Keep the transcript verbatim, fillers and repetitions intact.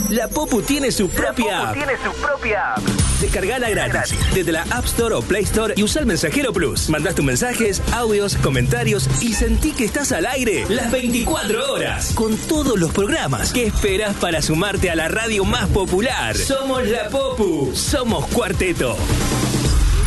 La Popu tiene su propia app. tiene su propia app. Descargala gratis, Gratis. desde la App Store o Play Store y usa el Mensajero Plus. Mandás tus mensajes, audios, comentarios y sentí que estás al aire las veinticuatro horas con todos los programas. ¿Qué esperas para sumarte a la radio más popular? Somos La Popu, somos Cuarteto.